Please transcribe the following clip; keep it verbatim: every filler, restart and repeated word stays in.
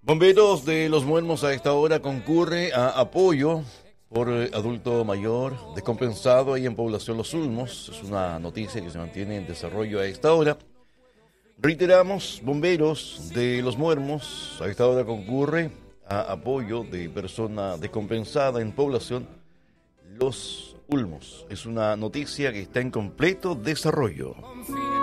Bomberos de Los Muermos a esta hora concurre a apoyo por eh, adulto mayor descompensado ahí en población Los Ulmos. Es una noticia que se mantiene en desarrollo a esta hora. Reiteramos, bomberos de Los Muermos a esta hora concurre a apoyo de persona descompensada en población Los Ulmos. Es una noticia que está en completo desarrollo.